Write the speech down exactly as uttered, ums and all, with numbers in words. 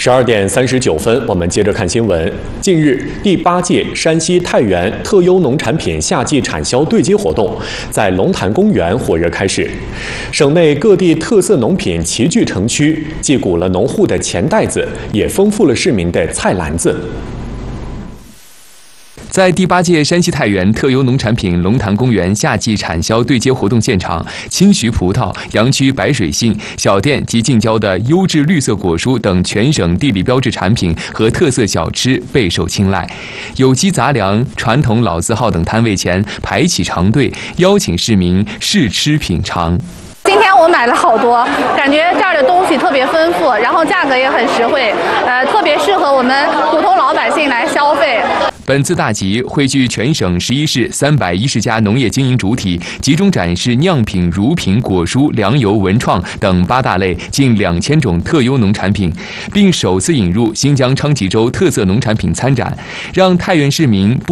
十二点三十九分，我们接着看新闻。近日，第八届山西太原特优农产品夏季产销对接活动在龙潭公园火热开始，省内各地特色农品齐聚城区，既鼓了农户的钱袋子，也丰富了市民的菜篮子。 在第八届山西太原特优农产品龙潭公园夏季产销对接活动现场，青徐葡萄、阳曲白水杏、小店及近郊的优质绿色果蔬等全省地理标志产品和特色小吃备受青睐。有机杂粮、传统老字号等摊位前排起长队，邀请市民试吃品尝。 今天我买了好多，感觉这儿的东西特别丰富，然后价格也很实惠，呃，特别适合我们普通老百姓来消费。 本次大集汇聚全省十一市三百一十家农业经营主体，集中展示酿品、乳品、果蔬、粮油、文创等八大类近两千种特优农产品，并首次引入新疆昌吉州特色农产品参展，让太原市民不